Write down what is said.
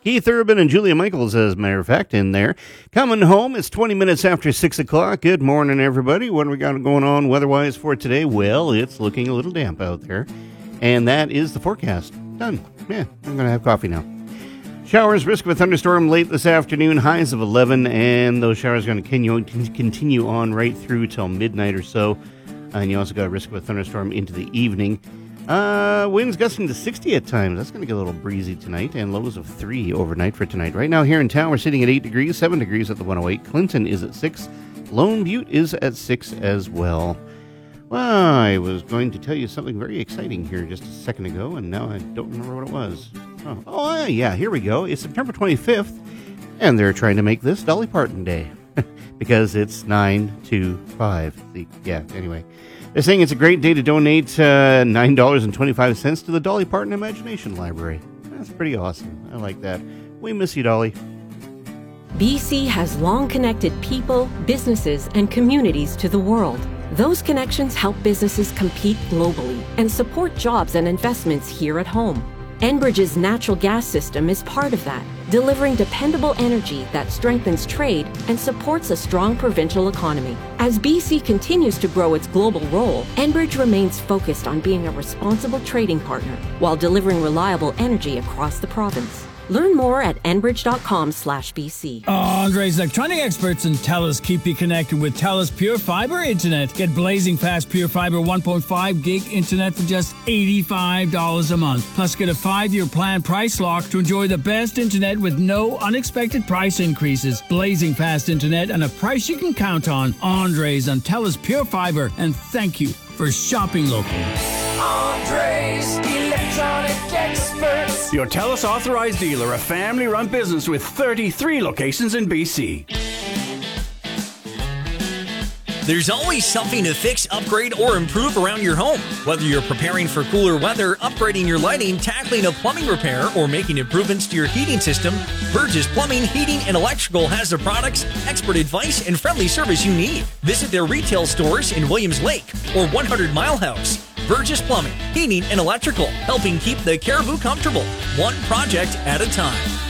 Keith Urban and Julia Michaels, as a matter of fact, in there. Coming home, it's 20 minutes after 6 o'clock. Good morning, everybody. What do we got going on weather-wise for today? Well, it's looking a little damp out there. And that is the forecast. Done. Yeah, I'm going to have coffee now. Showers, risk of a thunderstorm late this afternoon, highs of 11, and those showers are going to continue on right through till midnight or so. And you also got a risk of a thunderstorm into the evening. Winds gusting to 60 at times. That's going to get a little breezy tonight, and lows of 3 overnight for tonight. Right now here in town, we're sitting at 8 degrees, 7 degrees at the 108. Clinton is at 6. Lone Butte is at 6 as well. Well, I was going to tell you something very exciting here just a second ago, and now I don't remember what it was. Yeah, here we go. It's September 25th, and they're trying to make this Dolly Parton Day because it's 9/2/5. Yeah, anyway. They're saying it's a great day to donate $9.25 to the Dolly Parton Imagination Library. That's pretty awesome. I like that. We miss you, Dolly. BC has long connected people, businesses, and communities to the world. Those connections help businesses compete globally and support jobs and investments here at home. Enbridge's natural gas system is part of that, delivering dependable energy that strengthens trade and supports a strong provincial economy. As BC continues to grow its global role, Enbridge remains focused on being a responsible trading partner while delivering reliable energy across the province. Learn more at enbridge.com/BC. Andre's Electronic Experts and TELUS keep you connected with TELUS Pure Fiber Internet. Get blazing fast Pure Fiber 1.5 gig internet for just $85 a month. Plus, get a 5-year plan price lock to enjoy the best internet with no unexpected price increases. Blazing fast internet and a price you can count on. Andre's on TELUS Pure Fiber. And thank you for shopping local. Andre's Electronic Experts. Your TELUS authorized dealer, a family-run business with 33 locations in BC. There's always something to fix, upgrade, or improve around your home. Whether you're preparing for cooler weather, upgrading your lighting, tackling a plumbing repair, or making improvements to your heating system, Burgess Plumbing, Heating, and Electrical has the products, expert advice, and friendly service you need. Visit their retail stores in Williams Lake or 100 Mile House. Burgess Plumbing, Heating, and Electrical, helping keep the Caribou comfortable, one project at a time.